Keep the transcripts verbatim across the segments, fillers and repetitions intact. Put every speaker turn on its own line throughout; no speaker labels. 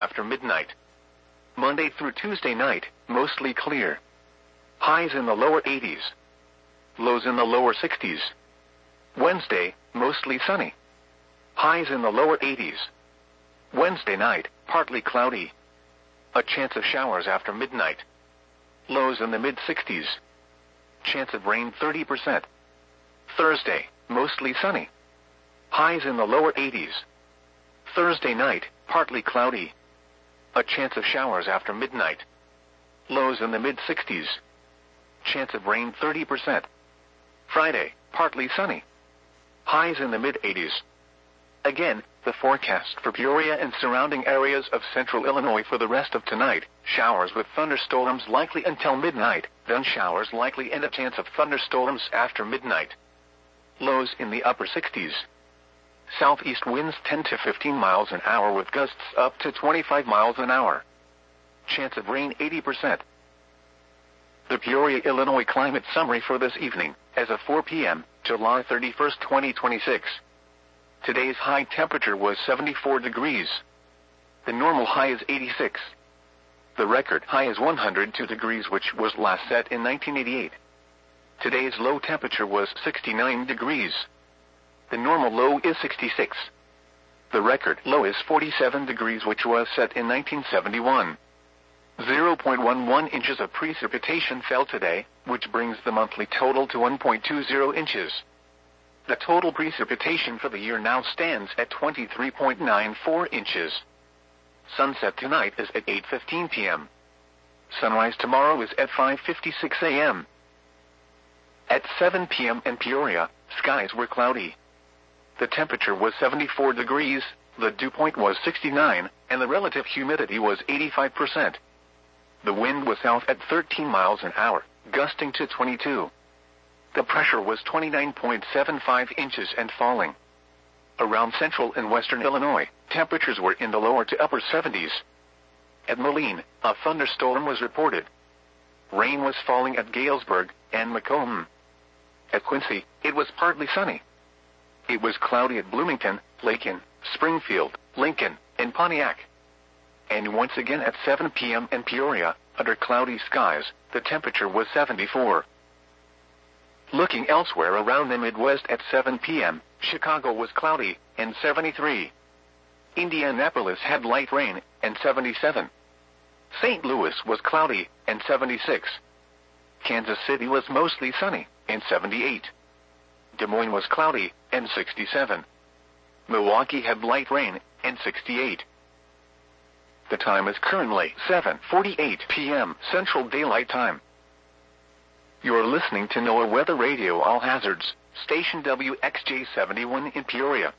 after midnight. Monday through Tuesday night, mostly clear. Highs in the lower eighties. Lows in the lower sixties. Wednesday, mostly sunny. Highs in the lower eighties. Wednesday night, partly cloudy. A chance of showers after midnight. Lows in the mid-sixties. Chance of rain thirty percent. Thursday, mostly sunny. Highs in the lower eighties. Thursday night, partly cloudy. A chance of showers after midnight. Lows in the mid-sixties. Chance of rain thirty percent. Friday, partly sunny. Highs in the mid-eighties. Again, the forecast for Peoria and surrounding areas of central Illinois for the rest of tonight: showers with thunderstorms likely until midnight, then showers likely and a chance of thunderstorms after midnight. Lows in the upper sixties. Southeast winds ten to fifteen miles an hour with gusts up to twenty-five miles an hour. Chance of rain eighty percent. The Peoria, Illinois climate summary for this evening, as of four p m, July thirty-first, twenty twenty-six. Today's high temperature was seventy-four degrees. The normal high is eighty-six. The record high is one hundred two degrees, which was last set in nineteen eighty-eight. Today's low temperature was sixty-nine degrees. The normal low is sixty-six. The record low is forty-seven degrees, which was set in nineteen seventy-one. zero point one one inches of precipitation fell today, which brings the monthly total to one point two zero inches. The total precipitation for the year now stands at twenty-three point nine four inches. Sunset tonight is at eight fifteen p m Sunrise tomorrow is at five fifty-six a m At seven p m in Peoria, skies were cloudy. The temperature was seventy-four degrees, the dew point was sixty-nine, and the relative humidity was eighty-five percent. The wind was south at thirteen miles an hour, gusting to twenty-two. The pressure was twenty-nine point seven five inches and falling. Around central and western Illinois, temperatures were in the lower to upper seventies. At Moline, a thunderstorm was reported. Rain was falling at Galesburg and Macomb. At Quincy, it was partly sunny. It was cloudy at Bloomington, Lakin, Springfield, Lincoln, and Pontiac. And once again at seven p m in Peoria, under cloudy skies, the temperature was seventy-four. Looking elsewhere around the Midwest at seven p m, Chicago was cloudy, and seventy-three. Indianapolis had light rain, and seventy-seven. Saint Louis was cloudy, and seventy-six. Kansas City was mostly sunny, and seventy-eight. Des Moines was cloudy, and sixty-seven. Milwaukee had light rain, and sixty-eight. The time is currently seven forty-eight p m Central Daylight Time. You're listening to NOAA Weather Radio All Hazards, station W X J seventy-one in Peoria.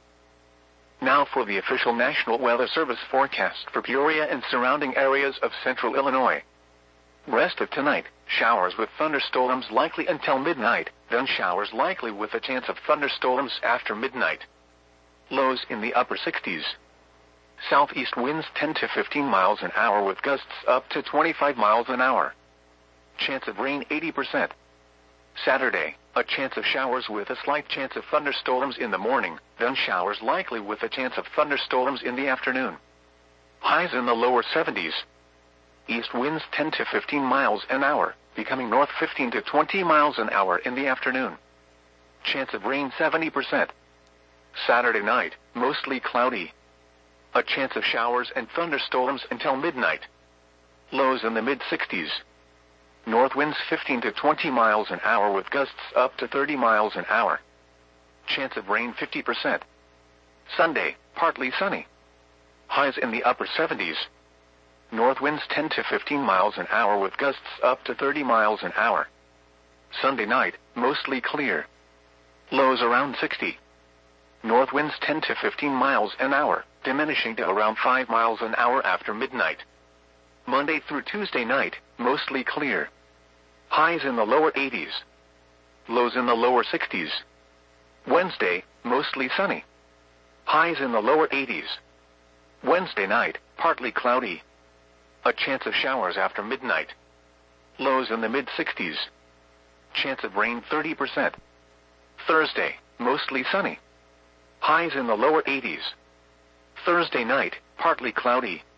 Now for the official National Weather Service forecast for Peoria and surrounding areas of central Illinois. Rest of tonight, showers with thunderstorms likely until midnight, then showers likely with a chance of thunderstorms after midnight. Lows in the upper sixties. Southeast winds ten to fifteen miles an hour with gusts up to twenty-five miles an hour. Chance of rain eighty percent. Saturday, a chance of showers with a slight chance of thunderstorms in the morning, then showers likely with a chance of thunderstorms in the afternoon. Highs in the lower seventies. East winds ten to fifteen miles an hour, becoming north fifteen to twenty miles an hour in the afternoon. Chance of rain seventy percent. Saturday night, mostly cloudy. A chance of showers and thunderstorms until midnight. Lows in the mid-sixties. North winds fifteen to twenty miles an hour with gusts up to thirty miles an hour. Chance of rain fifty percent. Sunday, partly sunny. Highs in the upper seventies. North winds ten to fifteen miles an hour with gusts up to thirty miles an hour. Sunday night, mostly clear. Lows around sixty. North winds ten to fifteen miles an hour, diminishing to around five miles an hour after midnight. Monday through Tuesday night, mostly clear. Highs in the lower eighties. Lows in the lower sixties. Wednesday, mostly sunny. Highs in the lower eighties. Wednesday night, partly cloudy. A chance of showers after midnight. Lows in the mid-sixties. Chance of rain thirty percent. Thursday, mostly sunny. Highs in the lower eighties. Thursday night, partly cloudy.